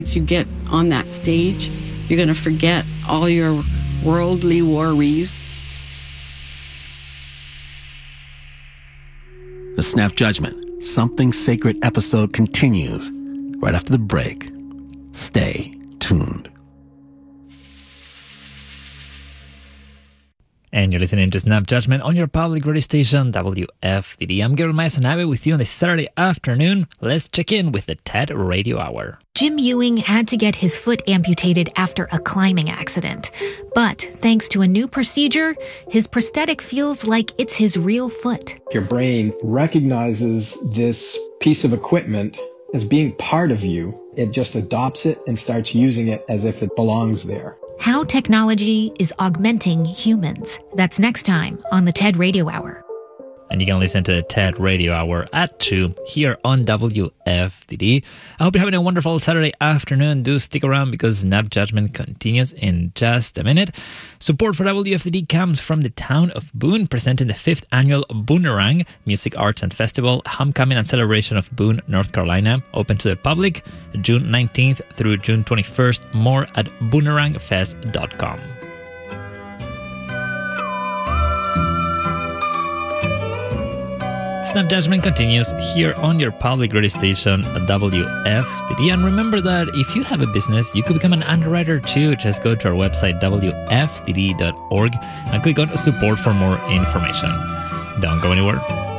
Once you get on that stage, you're going to forget all your worldly worries. The Snap Judgment, Something Sacred episode continues right after the break. Stay tuned. And you're listening to Snap Judgment on your public radio station, WFDD. I'm Gabriel Maisanabe with you on this Saturday afternoon. Let's check in with the TED Radio Hour. Jim Ewing had to get his foot amputated after a climbing accident. But thanks to a new procedure, his prosthetic feels like it's his real foot. Your brain recognizes this piece of equipment as being part of you. It just adopts it and starts using it as if it belongs there. How technology is augmenting humans. That's next time on the TED Radio Hour. And you can listen to the TED Radio Hour at 2 here on WFDD. I hope you're having a wonderful Saturday afternoon. Do stick around because Snap Judgment continues in just a minute. Support for WFDD comes from the town of Boone, presenting the 5th annual Boonerang Music, Arts and Festival, homecoming and celebration of Boone, North Carolina, open to the public June 19th through June 21st. More at boonerangfest.com. Snap Judgment continues here on your public radio station, WFDD. And remember that if you have a business, you could become an underwriter too. Just go to our website, WFDD.org, and click on support for more information. Don't go anywhere.